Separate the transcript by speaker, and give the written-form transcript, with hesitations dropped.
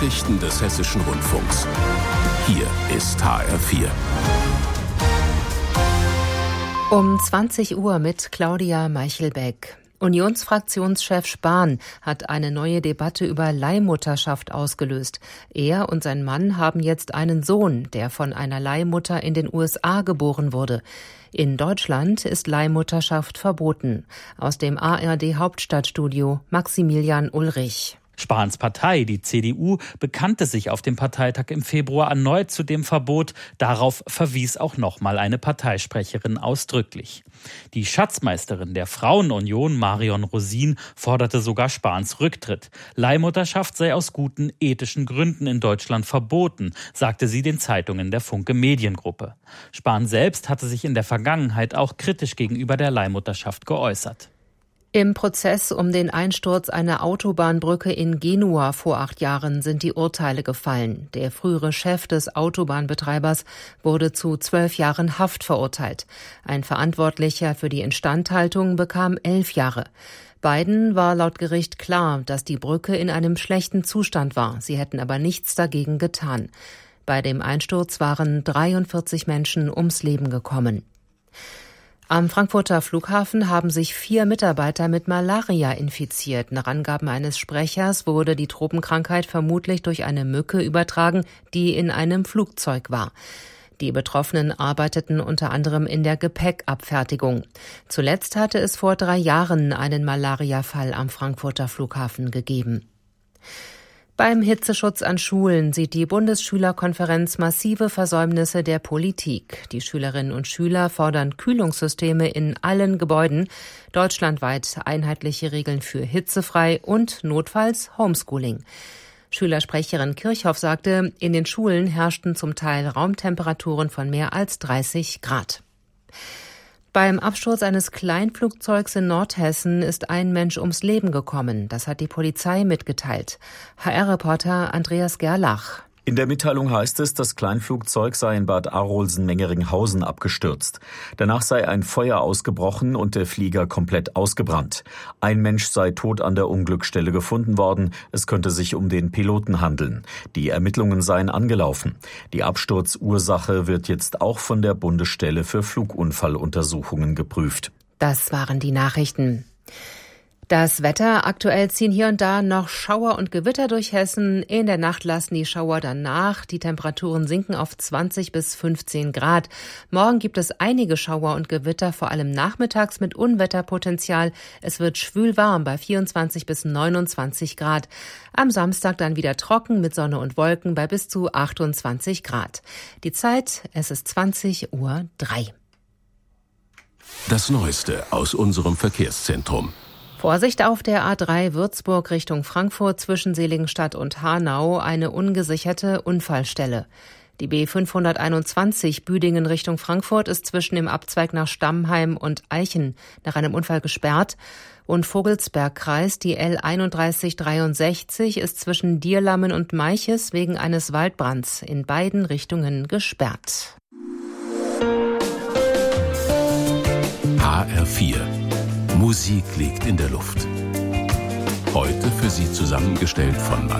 Speaker 1: Nachrichten des Hessischen Rundfunks. Hier ist HR4.
Speaker 2: Um 20 Uhr mit Claudia Meichelbeck. Unionsfraktionschef Spahn hat eine neue Debatte über Leihmutterschaft ausgelöst. Er und sein Mann haben jetzt einen Sohn, der von einer Leihmutter in den USA geboren wurde. In Deutschland ist Leihmutterschaft verboten. Aus dem ARD-Hauptstadtstudio Maximilian Ulrich.
Speaker 3: Spahns Partei, die CDU, bekannte sich auf dem Parteitag im Februar erneut zu dem Verbot. Darauf verwies auch nochmal eine Parteisprecherin ausdrücklich. Die Schatzmeisterin der Frauenunion, Marion Rosin, forderte sogar Spahns Rücktritt. Leihmutterschaft sei aus guten ethischen Gründen in Deutschland verboten, sagte sie den Zeitungen der Funke Mediengruppe. Spahn selbst hatte sich in der Vergangenheit auch kritisch gegenüber der Leihmutterschaft geäußert.
Speaker 2: Im Prozess um den Einsturz einer Autobahnbrücke in Genua vor 8 Jahren sind die Urteile gefallen. Der frühere Chef des Autobahnbetreibers wurde zu 12 Jahren Haft verurteilt. Ein Verantwortlicher für die Instandhaltung bekam 11 Jahre. Beiden war laut Gericht klar, dass die Brücke in einem schlechten Zustand war. Sie hätten aber nichts dagegen getan. Bei dem Einsturz waren 43 Menschen ums Leben gekommen. Am Frankfurter Flughafen haben sich 4 Mitarbeiter mit Malaria infiziert. Nach Angaben eines Sprechers wurde die Tropenkrankheit vermutlich durch eine Mücke übertragen, die in einem Flugzeug war. Die Betroffenen arbeiteten unter anderem in der Gepäckabfertigung. Zuletzt hatte es vor 3 Jahren einen Malariafall am Frankfurter Flughafen gegeben. Beim Hitzeschutz an Schulen sieht die Bundesschülerkonferenz massive Versäumnisse der Politik. Die Schülerinnen und Schüler fordern Kühlungssysteme in allen Gebäuden, deutschlandweit einheitliche Regeln für hitzefrei und notfalls Homeschooling. Schülersprecherin Kirchhoff sagte, in den Schulen herrschten zum Teil Raumtemperaturen von mehr als 30 Grad. Beim Absturz eines Kleinflugzeugs in Nordhessen ist ein Mensch ums Leben gekommen. Das hat die Polizei mitgeteilt. HR-Reporter Andreas Gerlach.
Speaker 4: In der Mitteilung heißt es, das Kleinflugzeug sei in Bad Arolsen-Mengeringhausen abgestürzt. Danach sei ein Feuer ausgebrochen und der Flieger komplett ausgebrannt. Ein Mensch sei tot an der Unglücksstelle gefunden worden. Es könnte sich um den Piloten handeln. Die Ermittlungen seien angelaufen. Die Absturzursache wird jetzt auch von der Bundesstelle für Flugunfalluntersuchungen geprüft.
Speaker 2: Das waren die Nachrichten. Das Wetter: aktuell ziehen hier und da noch Schauer und Gewitter durch Hessen. In der Nacht lassen die Schauer dann nach. Die Temperaturen sinken auf 20 bis 15 Grad. Morgen gibt es einige Schauer und Gewitter, vor allem nachmittags mit Unwetterpotenzial. Es wird schwül warm bei 24 bis 29 Grad. Am Samstag dann wieder trocken mit Sonne und Wolken bei bis zu 28 Grad. Die Zeit: es ist 20:03 Uhr.
Speaker 1: Das Neueste aus unserem Verkehrszentrum.
Speaker 2: Vorsicht auf der A3 Würzburg Richtung Frankfurt zwischen Seligenstadt und Hanau, eine ungesicherte Unfallstelle. Die B521 Büdingen Richtung Frankfurt ist zwischen dem Abzweig nach Stammheim und Eichen nach einem Unfall gesperrt. Und Vogelsbergkreis, die L3163 ist zwischen Dierlammen und Meiches wegen eines Waldbrands in beiden Richtungen gesperrt.
Speaker 1: HR4. Musik liegt in der Luft. Heute für Sie zusammengestellt von